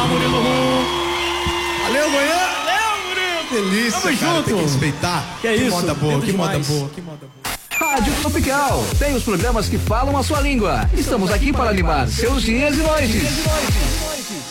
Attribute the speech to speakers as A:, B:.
A: Murilo.
B: Valeu, manhã.
A: Valeu, Murilo.
B: Delícia,
A: Tamo
B: cara,
A: junto.
B: tem que respeitar.
A: Que é isso?
B: Moda boa,
A: Temos
B: que moda
A: demais.
B: boa, que moda boa.
C: Rádio Tropical. Tem os programas que falam a sua língua. Estamos aqui para animar seus dias e noites.